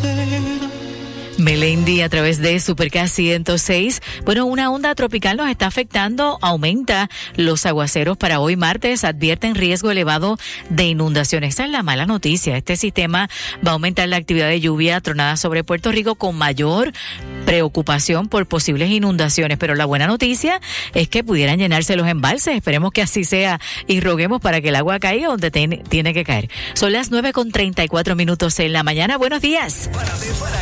Melendi a través de Superca 106. Bueno, una onda tropical nos está afectando, aumenta los aguaceros para hoy martes, advierten riesgo elevado de inundaciones. Esa es la mala noticia. Este sistema va a aumentar la actividad de lluvia tronada sobre Puerto Rico con mayor preocupación por posibles inundaciones. Pero la buena noticia es que pudieran llenarse los embalses. Esperemos que así sea y roguemos para que el agua caiga donde tiene que caer. Son las 9:34 en la mañana. Buenos días.